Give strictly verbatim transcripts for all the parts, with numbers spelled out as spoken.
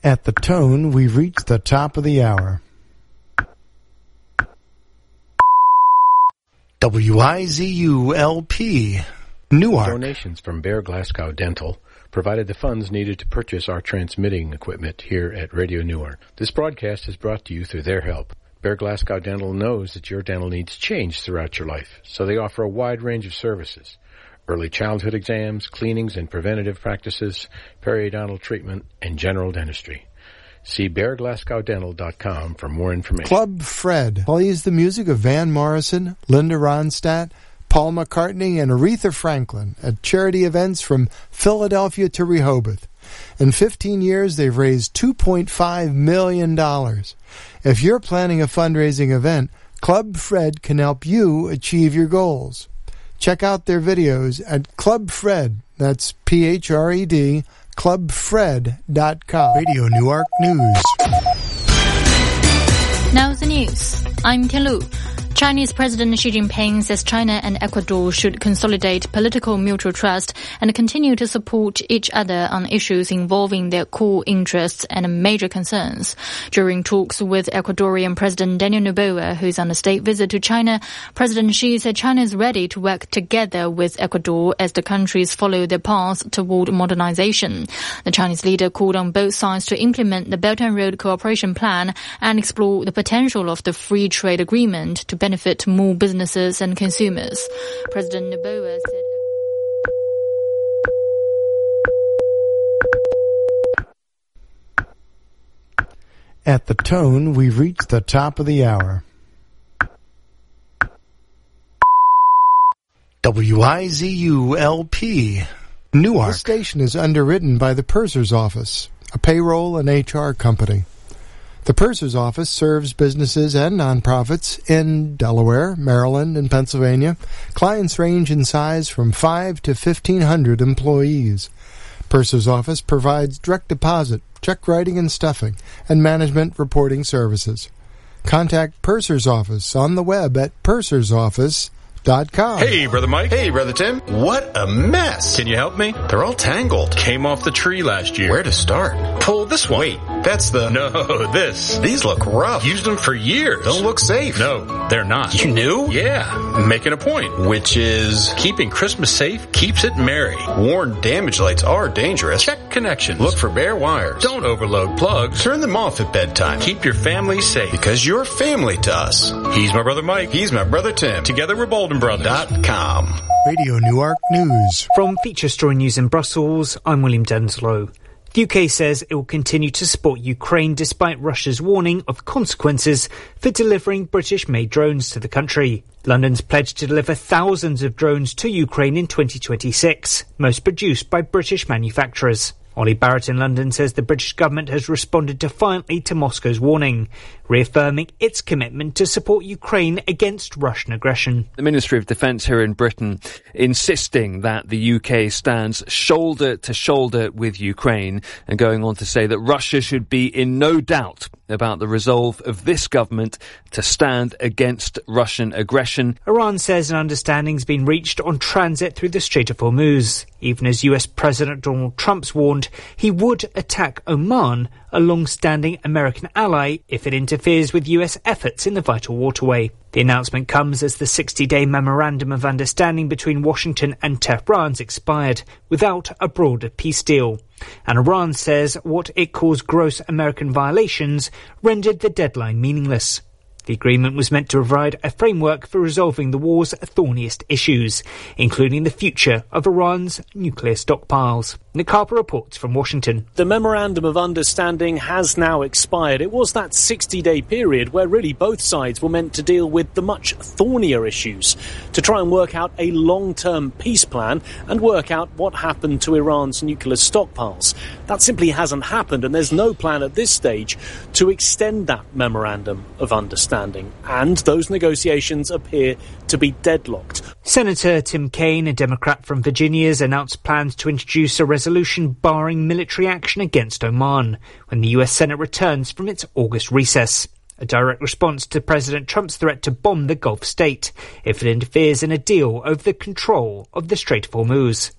At the tone, we've reached the top of the hour. W I Z U L P, Newark. Donations from Bear Glasgow Dental provided the funds needed to purchase our transmitting equipment here at Radio Newark. This broadcast is brought to you through their help. Bear Glasgow Dental knows that your dental needs change throughout your life, so they offer a wide range of services. Early childhood exams, cleanings and preventative practices, periodontal treatment, and general dentistry. See bear glasgow dental dot com for more information. Club Fred plays the music of Van Morrison, Linda Ronstadt, Paul McCartney, and Aretha Franklin at charity events from Philadelphia to Rehoboth. In fifteen years, they've raised two point five million dollars. If you're planning a fundraising event, Club Fred can help you achieve your goals. Check out their videos at Club Fred, that's P H R E D, club fred dot com. Radio Newark News. Now the news. I'm Ken Lu. Chinese President Xi Jinping says China and Ecuador should consolidate political mutual trust and continue to support each other on issues involving their core interests and major concerns. During talks with Ecuadorian President Daniel Noboa, who is on a state visit to China, President Xi said China is ready to work together with Ecuador as the countries follow their path toward modernization. The Chinese leader called on both sides to implement the Belt and Road Cooperation Plan and explore the potential of the free trade agreement to benefit more businesses and consumers. President Noboa said... At the tone, we've reached the top of the hour. W I Z U L P, Newark. The station is underwritten by the Purser's Office, a payroll and H R company. The Purser's Office serves businesses and nonprofits in Delaware, Maryland, and Pennsylvania. Clients range in size from five to fifteen hundred employees. Purser's Office provides direct deposit, check writing and stuffing, and management reporting services. Contact Purser's Office on the web at pursers office dot com. Hey, Brother Mike. Hey, Brother Tim. What a mess. Can you help me? They're all tangled. Came off the tree last year. Where to start? Pull this one. Wait, that's the... No, this. These look rough. Used them for years. Don't look safe. No, they're not. You knew? Yeah, I'm making a point. Which is... Keeping Christmas safe keeps it merry. Worn damage lights are dangerous. Check connections. Look for bare wires. Don't overload plugs. Turn them off at bedtime. Keep your family safe. Because you're family to us. He's my Brother Mike. He's my Brother Tim. Together we're Bolden Brothers. Dot com. Radio Newark News. From Feature Story News in Brussels, I'm William Denslow. The U K says it will continue to support Ukraine despite Russia's warning of consequences for delivering British-made drones to the country. London's pledged to deliver thousands of drones to Ukraine in twenty twenty-six, most produced by British manufacturers. Ollie Barrett in London says the British government has responded defiantly to Moscow's warning, reaffirming its commitment to support Ukraine against Russian aggression. The Ministry of Defence here in Britain insisting that the U K stands shoulder to shoulder with Ukraine and going on to say that Russia should be in no doubt about the resolve of this government to stand against Russian aggression. Iran says an understanding's been reached on transit through the Strait of Hormuz, even as U S President Donald Trump's warned he would attack Oman, a long-standing American ally, if it interferes with U S efforts in the vital waterway. The announcement comes as the sixty-day memorandum of understanding between Washington and Tehran's expired without a broader peace deal. And Iran says what it calls gross American violations rendered the deadline meaningless. The agreement was meant to provide a framework for resolving the war's thorniest issues, including the future of Iran's nuclear stockpiles. Nick Harper reports from Washington. The Memorandum of Understanding has now expired. It was that sixty-day period where really both sides were meant to deal with the much thornier issues, to try and work out a long-term peace plan and work out what happened to Iran's nuclear stockpiles. That simply hasn't happened, and there's no plan at this stage to extend that Memorandum of Understanding. And those negotiations appear to be deadlocked. Senator Tim Kaine, a Democrat from Virginia, has announced plans to introduce a resolution barring military action against Oman when the U S Senate returns from its August recess. A direct response to President Trump's threat to bomb the Gulf state if it interferes in a deal over the control of the Strait of Hormuz.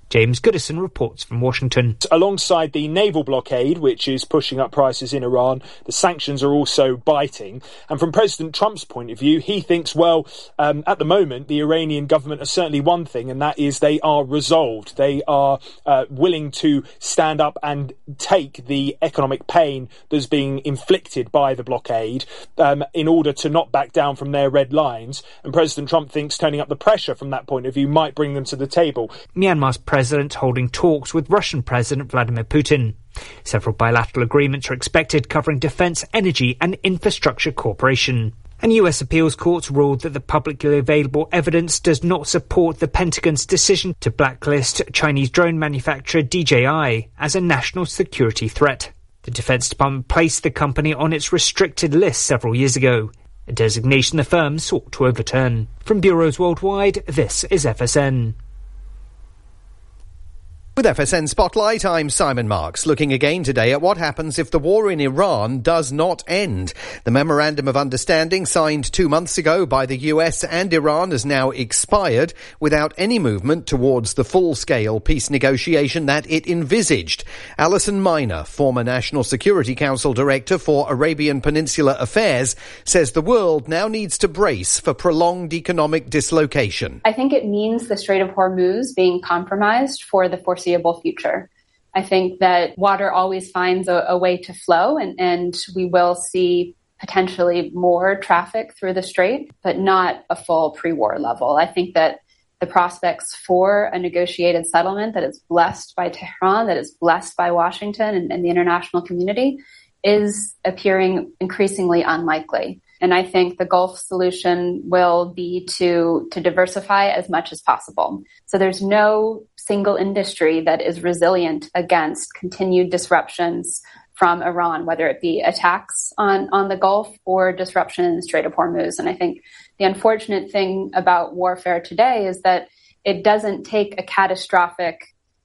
James Goodison reports from Washington. Alongside the naval blockade, which is pushing up prices in Iran, the sanctions are also biting. And from President Trump's point of view, he thinks, well, um, at the moment, the Iranian government are certainly one thing, and that is they are resolved. They are uh, willing to stand up and take the economic pain that's being inflicted by the blockade um, in order to not back down from their red lines. And President Trump thinks turning up the pressure from that point of view might bring them to the table. Myanmar's president holding talks with Russian President Vladimir Putin. Several bilateral agreements are expected covering defence, energy and infrastructure cooperation. And U S appeals courts ruled that the publicly available evidence does not support the Pentagon's decision to blacklist Chinese drone manufacturer D J I as a national security threat. The Defence Department placed the company on its restricted list several years ago, a designation the firm sought to overturn. From bureaus worldwide, this is F S N. With F S N Spotlight, I'm Simon Marks, looking again today at what happens if the war in Iran does not end. The Memorandum of Understanding signed two months ago by the U S and Iran has now expired without any movement towards the full-scale peace negotiation that it envisaged. Alison Miner, former National Security Council Director for Arabian Peninsula Affairs, says the world now needs to brace for prolonged economic dislocation. I think it means the Strait of Hormuz being compromised for the foreseeable future. I think that water always finds a, a way to flow, and, and we will see potentially more traffic through the strait, but not a full pre-war level. I think that the prospects for a negotiated settlement that is blessed by Tehran, that is blessed by Washington and, and the international community, is appearing increasingly unlikely. And I think the Gulf solution will be to, to diversify as much as possible. So there's no single industry that is resilient against continued disruptions from Iran, whether it be attacks on, on the Gulf or disruption in the Strait of Hormuz. And I think the unfortunate thing about warfare today is that it doesn't take a catastrophic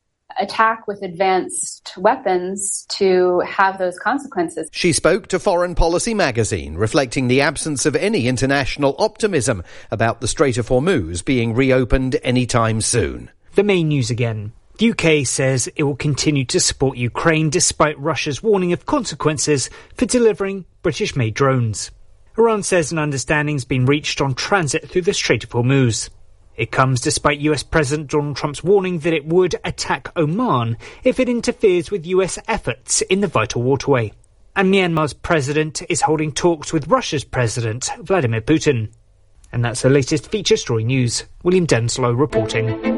attack with advanced weapons to have those consequences. She spoke to Foreign Policy magazine, reflecting the absence of any international optimism about the Strait of Hormuz being reopened anytime soon. The main news again. The U K says it will continue to support Ukraine despite Russia's warning of consequences for delivering British-made drones. Iran says an understanding's been reached on transit through the Strait of Hormuz. It comes despite U S President Donald Trump's warning that it would attack Oman if it interferes with U S efforts in the vital waterway. And Myanmar's president is holding talks with Russia's President Vladimir Putin. And that's the latest feature story news. William Denslow reporting.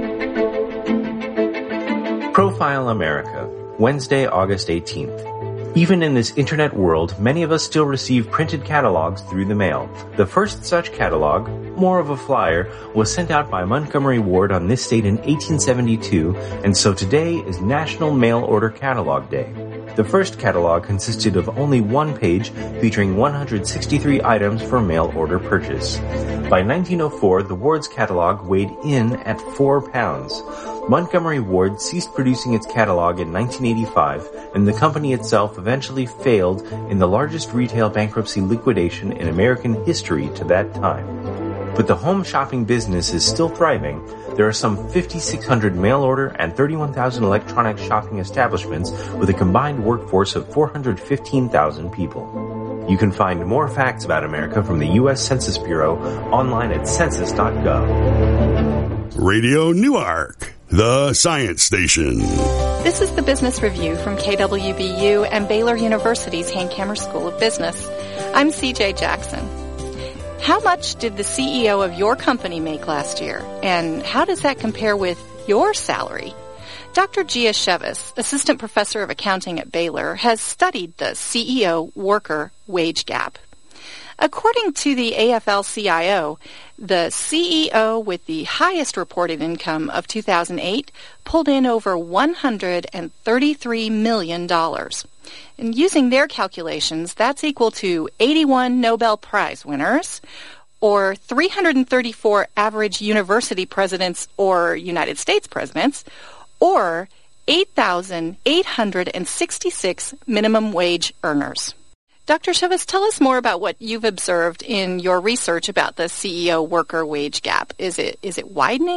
Profile America, Wednesday, August eighteenth. Even in this internet world, many of us still receive printed catalogs through the mail. The first such catalog, more of a flyer, was sent out by Montgomery Ward on this date in eighteen seventy-two, and so today is National Mail Order Catalog Day. The first catalog consisted of only one page featuring one hundred sixty-three items for mail order purchase. By nineteen oh four, the Ward's catalog weighed in at four pounds. Montgomery Ward ceased producing its catalog in nineteen eighty-five, and the company itself eventually failed in the largest retail bankruptcy liquidation in American history to that time. But the home shopping business is still thriving. There are some five thousand six hundred mail order and thirty-one thousand electronic shopping establishments with a combined workforce of four hundred fifteen thousand people. You can find more facts about America from the U S Census Bureau online at census dot gov. Radio Newark, the science station. This is the Business Review from K W B U and Baylor University's Hankamer School of Business. I'm C J Jackson. How much did the C E O of your company make last year? And how does that compare with your salary? Doctor Gia Chevis, assistant professor of accounting at Baylor, has studied the C E O worker wage gap. According to the A F L C I O, the C E O with the highest reported income of two thousand eight pulled in over one hundred thirty-three million dollars. And using their calculations, that's equal to eighty-one Nobel Prize winners, or three hundred thirty-four average university presidents or United States presidents, or eight thousand eight hundred sixty-six minimum wage earners. Doctor Chevis, tell us more about what you've observed in your research about the C E O worker wage gap. Is it is it widening?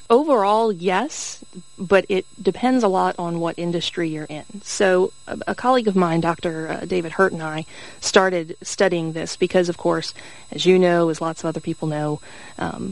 Overall, yes, but it depends a lot on what industry you're in. So a, a colleague of mine, Doctor Uh, David Hurt, and I started studying this because, of course, as you know, as lots of other people know, um,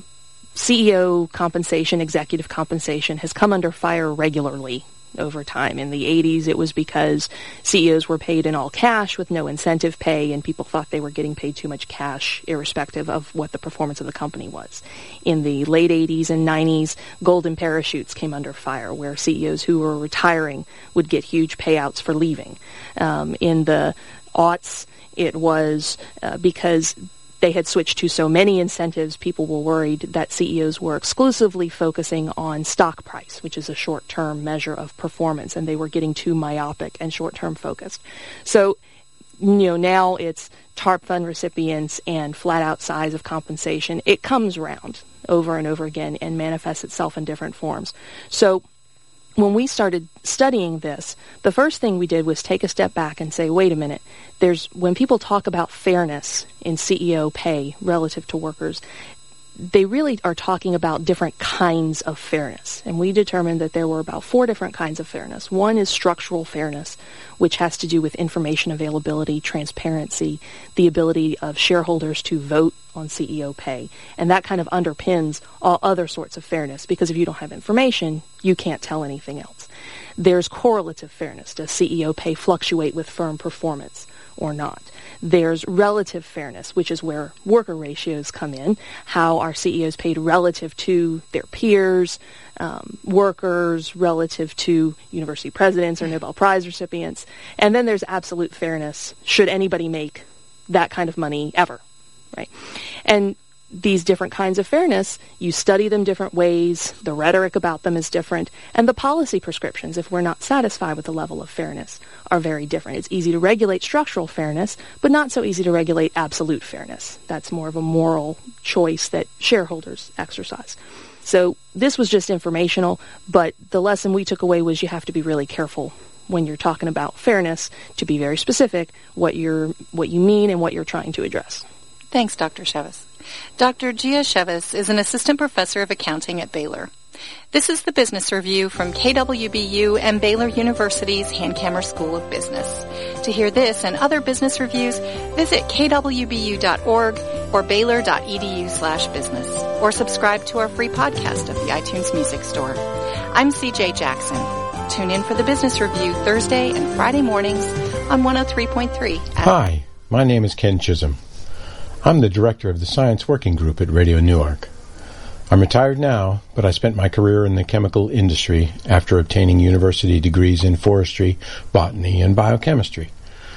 C E O compensation, executive compensation has come under fire regularly over time. In the eighties, it was because C E Os were paid in all cash with no incentive pay, and people thought they were getting paid too much cash, irrespective of what the performance of the company was. In the late eighties and nineties, golden parachutes came under fire, where C E Os who were retiring would get huge payouts for leaving. Um, in the aughts, it was uh, because they had switched to so many incentives, people were worried that C E Os were exclusively focusing on stock price, which is a short-term measure of performance, and they were getting too myopic and short-term focused. So, you know, now it's TARP fund recipients and flat-out size of compensation. It comes around over and over again and manifests itself in different forms. So when we started studying this, the first thing we did was take a step back and say, wait a minute, there's when people talk about fairness in C E O pay relative to workers, they really are talking about different kinds of fairness. And we determined that there were about four different kinds of fairness. One is structural fairness, which has to do with information availability, transparency, the ability of shareholders to vote on C E O pay. And that kind of underpins all other sorts of fairness, because if you don't have information, you can't tell anything else. There's correlative fairness. Does C E O pay fluctuate with firm performance or not? There's relative fairness, which is where worker ratios come in. How are C E Os paid relative to their peers, um, workers, relative to university presidents or Nobel Prize recipients? And then there's absolute fairness. Should anybody make that kind of money ever, right? And these different kinds of fairness, you study them different ways, the rhetoric about them is different, and the policy prescriptions, if we're not satisfied with the level of fairness, are very different. It's easy to regulate structural fairness, but not so easy to regulate absolute fairness. That's more of a moral choice that shareholders exercise. So this was just informational, but the lesson we took away was you have to be really careful when you're talking about fairness to be very specific what you're what you mean and what you're trying to address. Thanks, Doctor Chevis. Doctor Gia Chevis is an assistant professor of accounting at Baylor. This is the Business Review from K W B U and Baylor University's Hankamer School of Business. To hear this and other business reviews, visit k w b u dot org or baylor dot e d u slash business, or subscribe to our free podcast at the iTunes Music Store. I'm C J Jackson. Tune in for the Business Review Thursday and Friday mornings on one oh three point three. Hi, my name is Ken Chisholm. I'm the director of the Science Working Group at Radio Newark. I'm retired now, but I spent my career in the chemical industry after obtaining university degrees in forestry, botany, and biochemistry.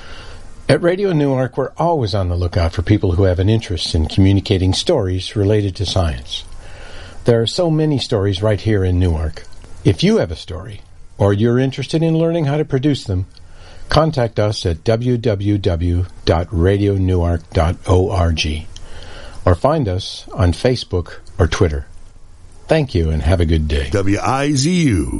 At Radio Newark, we're always on the lookout for people who have an interest in communicating stories related to science. There are so many stories right here in Newark. If you have a story, or you're interested in learning how to produce them, contact us at w w w dot radio newark dot org or find us on Facebook or Twitter. Thank you and have a good day. W I Z U.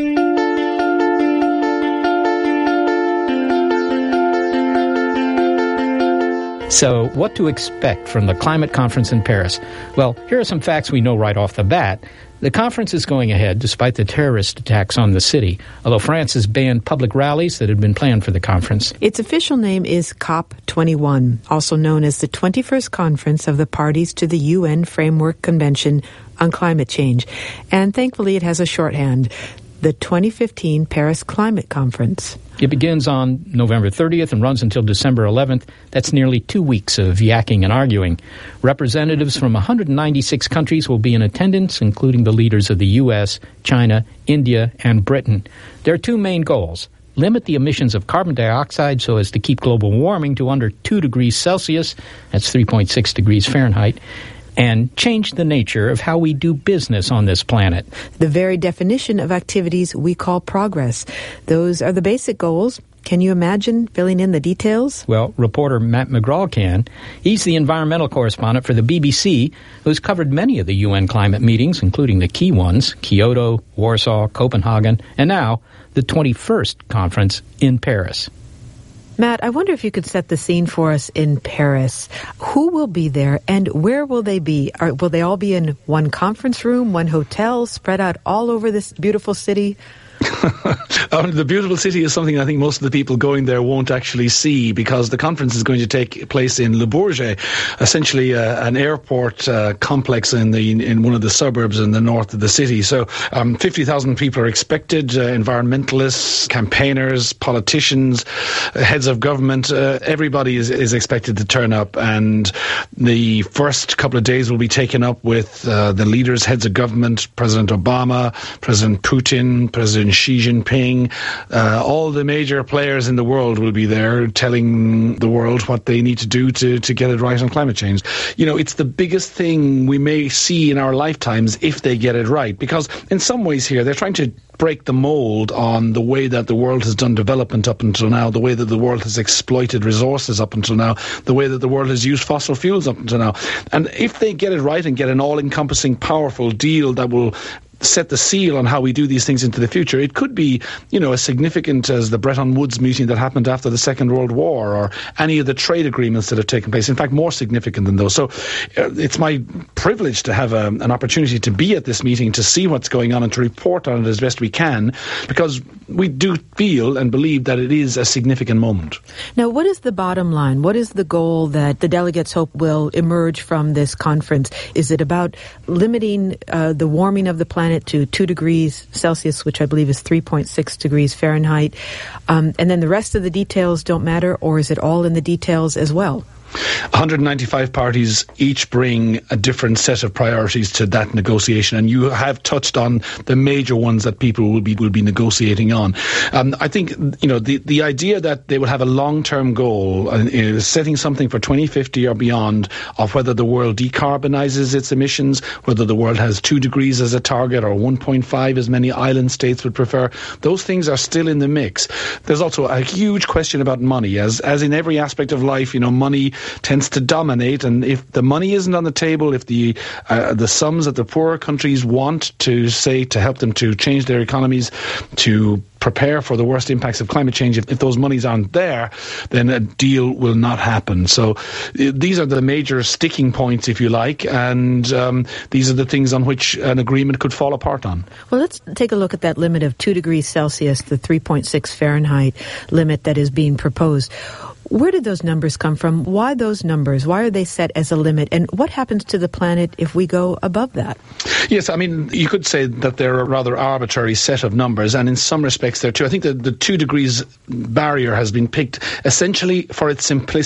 So, what to expect from the climate conference in Paris? Well, here are some facts we know right off the bat. The conference is going ahead despite the terrorist attacks on the city, although France has banned public rallies that had been planned for the conference. Its official name is COP twenty-one, also known as the twenty-first Conference of the Parties to the U N Framework Convention on Climate Change. And thankfully it has a shorthand, the twenty fifteen Paris Climate Conference. It begins on November thirtieth and runs until December eleventh. That's nearly two weeks of yakking and arguing. Representatives from one hundred ninety-six countries will be in attendance, including the leaders of the U S, China, India, and Britain. There are two main goals. Limit the emissions of carbon dioxide so as to keep global warming to under two degrees Celsius, that's three point six degrees Fahrenheit, and change the nature of how we do business on this planet. The very definition of activities we call progress. Those are the basic goals. Can you imagine filling in the details? Well, reporter Matt McGraw can. He's the environmental correspondent for the B B C, who's covered many of the U N climate meetings, including the key ones, Kyoto, Warsaw, Copenhagen, and now the twenty-first conference in Paris. Matt, I wonder if you could set the scene for us in Paris. Who will be there and where will they be? Are, will they all be in one conference room, one hotel, spread out all over this beautiful city? um, the beautiful city is something I think most of the people going there won't actually see, because the conference is going to take place in Le Bourget, essentially uh, an airport uh, complex in the in one of the suburbs in the north of the city. So um, fifty thousand people are expected, uh, environmentalists, campaigners, politicians, uh, heads of government. Uh, everybody is, is expected to turn up, and the first couple of days will be taken up with uh, the leaders, heads of government, President Obama, President Putin, President Xi Jinping. Uh, all the major players in the world will be there telling the world what they need to do to, to get it right on climate change. You know, it's the biggest thing we may see in our lifetimes if they get it right, because in some ways here they're trying to break the mold on the way that the world has done development up until now, the way that the world has exploited resources up until now, the way that the world has used fossil fuels up until now. And if they get it right and get an all-encompassing, powerful deal that will set the seal on how we do these things into the future, it could be, you know, as significant as the Bretton Woods meeting that happened after the Second World War, or any of the trade agreements that have taken place. In fact, more significant than those. So uh, it's my privilege to have a, an opportunity to be at this meeting, to see what's going on and to report on it as best we can, because we do feel and believe that it is a significant moment. Now, what is the bottom line? What is the goal that the delegates hope will emerge from this conference? Is it about limiting uh, the warming of the planet to two degrees Celsius, which I believe is three point six degrees Fahrenheit, um, and then the rest of the details don't matter, or is it all in the details as well? one hundred ninety-five parties each bring a different set of priorities to that negotiation, and you have touched on the major ones that people will be will be negotiating on. Um, I think, you know, the, the idea that they will have a long-term goal, uh, is setting something for twenty fifty or beyond, of whether the world decarbonizes its emissions, whether the world has two degrees as a target or one point five as many island states would prefer. Those things are still in the mix. There's also a huge question about money, as as in every aspect of life. You know, money tends to dominate, and if the money isn't on the table, if the uh, the sums that the poorer countries want to say to help them to change their economies, to prepare for the worst impacts of climate change, if, if those monies aren't there, then a deal will not happen. So uh, these are the major sticking points, if you like, and um, these are the things on which an agreement could fall apart on. Well, let's take a look at that limit of two degrees Celsius, the three point six Fahrenheit limit that is being proposed. Where did those numbers come from? Why those numbers? Why are they set as a limit? And what happens to the planet if we go above that? Yes, I mean, you could say that they're a rather arbitrary set of numbers, and in some respects they're too. I think that the two degrees barrier has been picked essentially for its simplicity.